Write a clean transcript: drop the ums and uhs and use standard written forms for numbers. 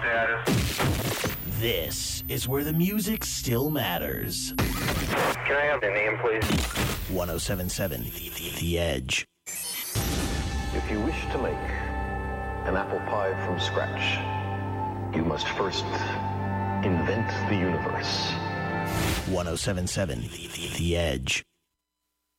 This is where the music still matters. Can I have the name, please? 1077 The Edge. If you wish to make an apple pie from scratch, you must first invent the universe. 1077 The Edge.